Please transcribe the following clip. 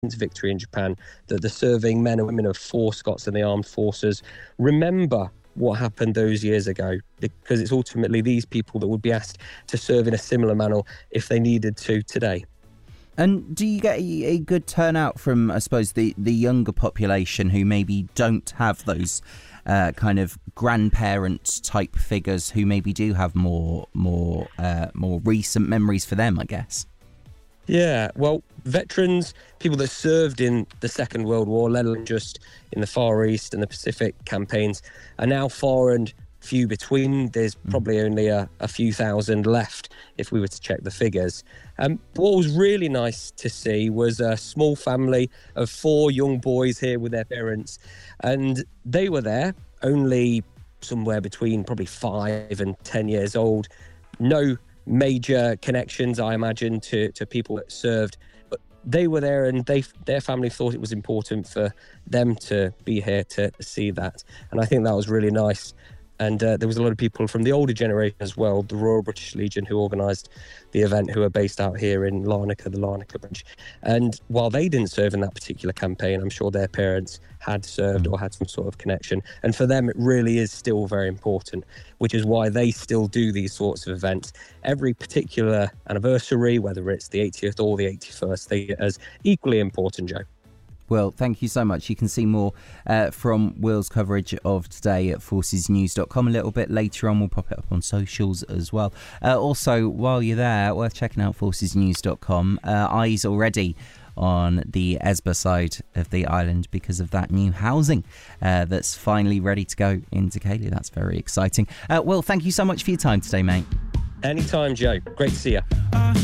victory in Japan, that the serving men and women of 4 Scots in the armed forces remember what happened those years ago, because it's ultimately these people that would be asked to serve in a similar manner if they needed to today. And do you get a good turnout from, I suppose, the younger population who maybe don't have those kind of grandparents type figures, who maybe do have more recent memories for them, I guess? Yeah, well, veterans, people that served in the Second World War, let alone just in the Far East and the Pacific campaigns, are now far and few between. There's probably only a few thousand left if we were to check the figures. What was really nice to see was a small family of 4 young boys here with their parents, and they were there only somewhere between probably 5 and 10 years old. No major connections, I imagine, to people that served, but they were there, and their family thought it was important for them to be here to see that, and I think that was really nice. And there was a lot of people from the older generation as well, the Royal British Legion, who organised the event, who are based out here in Larnaca, the Larnaca branch. And while they didn't serve in that particular campaign, I'm sure their parents had served or had some sort of connection. And for them, it really is still very important, which is why they still do these sorts of events. Every particular anniversary, whether it's the 80th or the 81st, they get as equally important, Joe. Well, thank you so much. You can see more from Will's coverage of today at forcesnews.com. A little bit later on, we'll pop it up on socials as well. Also, while you're there, worth checking out forcesnews.com. Eyes already on the Esba side of the island because of that new housing that's finally ready to go in Decatur. That's very exciting. Will, thank you so much for your time today, mate. Anytime, Joe. Great to see you.